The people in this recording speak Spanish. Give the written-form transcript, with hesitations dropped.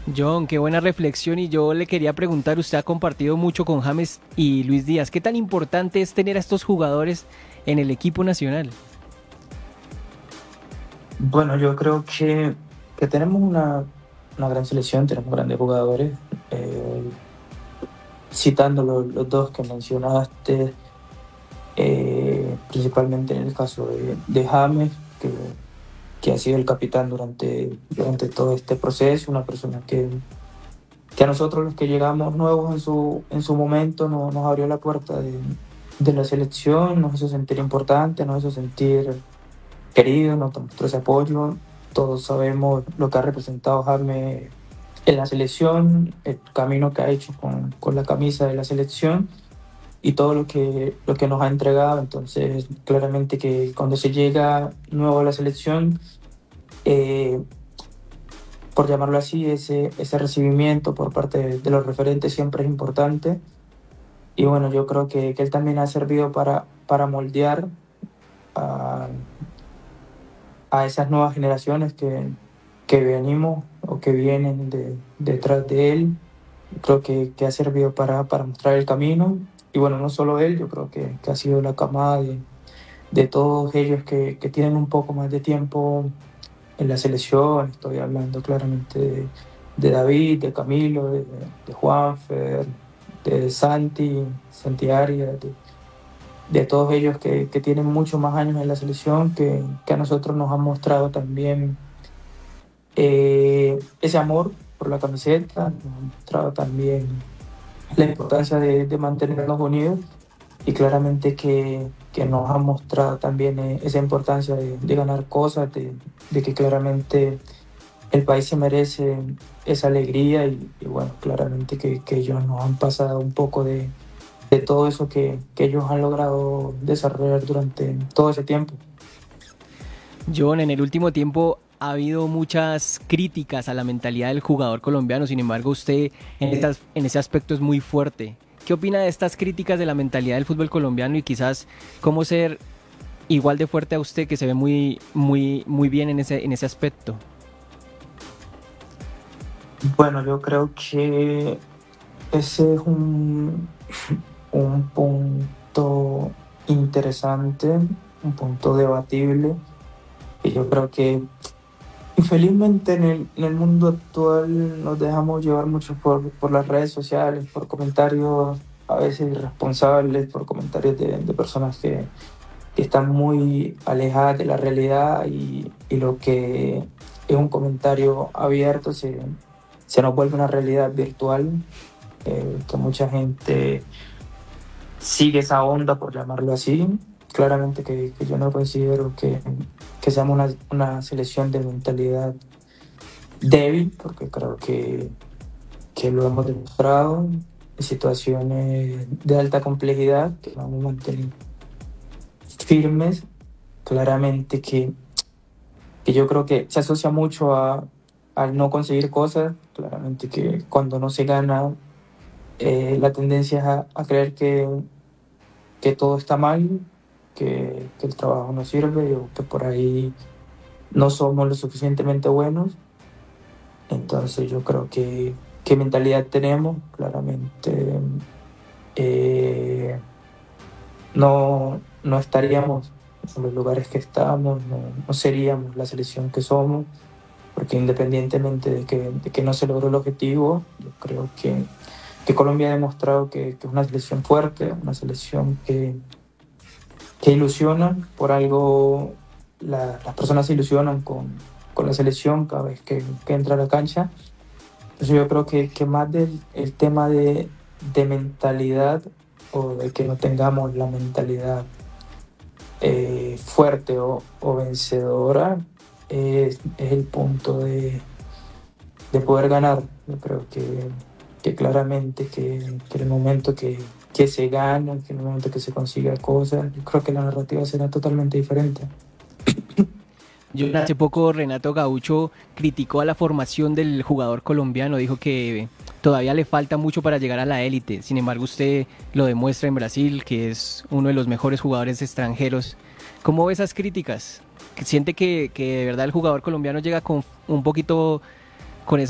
John, qué buena reflexión y yo le quería preguntar, usted ha compartido mucho con James y Luis Díaz, ¿qué tan importante es tener a estos jugadores en el equipo nacional? Bueno, yo creo que tenemos una gran selección, tenemos grandes jugadores. Eh, Citando los dos que mencionaste, principalmente en el caso de James, que ha sido el capitán durante todo este proceso, una persona que a nosotros los que llegamos nuevos en su momento nos abrió la puerta de la selección, nos hizo sentir importantes, nos hizo sentir queridos, nos mostró ese apoyo. Todos sabemos lo que ha representado James en la selección, el camino que ha hecho con la camisa de la selección y todo lo que nos ha entregado. Entonces, claramente que cuando se llega nuevo a la selección, eh, por llamarlo así, ese recibimiento por parte de los referentes siempre es importante. Y bueno, yo creo que él también ha servido para moldear a, a esas nuevas generaciones que venimos o que vienen detrás de él. Creo que ha servido para mostrar el camino. Y bueno, no solo él, yo creo que ha sido la camada de todos ellos que tienen un poco más de tiempo en la selección. Estoy hablando claramente de David, de Camilo, de Juanfer, de Santi Arias, de todos ellos que tienen muchos más años en la selección, que a nosotros nos han mostrado también ese amor por la camiseta, nos han mostrado también la importancia de mantenernos unidos y claramente que nos han mostrado también esa importancia de ganar cosas, de que claramente el país se merece esa alegría y bueno, claramente que ellos nos han pasado un poco de todo eso que ellos han logrado desarrollar durante todo ese tiempo. John, en el último tiempo ha habido muchas críticas a la mentalidad del jugador colombiano, sin embargo usted en ese aspecto es muy fuerte. ¿Qué opina de estas críticas de la mentalidad del fútbol colombiano y quizás cómo ser igual de fuerte a usted que se ve muy bien en ese aspecto? Bueno, yo creo que ese es un punto interesante, un punto debatible, y yo creo que infelizmente en el mundo actual nos dejamos llevar mucho por las redes sociales, por comentarios a veces irresponsables, por comentarios de personas que están muy alejadas de la realidad y lo que es un comentario abierto se nos vuelve una realidad virtual, que mucha gente sigue esa onda, por llamarlo así. Claramente que yo no considero que seamos una selección de mentalidad débil, porque creo que lo hemos demostrado en situaciones de alta complejidad, que nos hemos mantenido firmes. Claramente que yo creo que se asocia mucho al no conseguir cosas. Claramente que cuando no se gana, la tendencia es a creer que todo está mal, que el trabajo no sirve o que por ahí no somos lo suficientemente buenos. Entonces yo creo que qué mentalidad tenemos, claramente no estaríamos en los lugares que estamos, no seríamos la selección que somos, porque independientemente de que no se logró el objetivo, yo creo que Colombia ha demostrado que es una selección fuerte, una selección que ilusiona. Por algo las personas se ilusionan con la selección cada vez que entra a la cancha. Entonces yo creo que más del el tema de mentalidad o de que no tengamos la mentalidad fuerte o vencedora es el punto de poder ganar. Yo creo que claramente que en el momento que se gana, que en el momento que se consiga cosas, yo creo que la narrativa será totalmente diferente. Yo hace poco Renato Gaucho criticó a la formación del jugador colombiano, dijo que todavía le falta mucho para llegar a la élite. Sin embargo, usted lo demuestra en Brasil, que es uno de los mejores jugadores extranjeros. ¿Cómo ve esas críticas? ¿Siente que de verdad el jugador colombiano llega con un poquito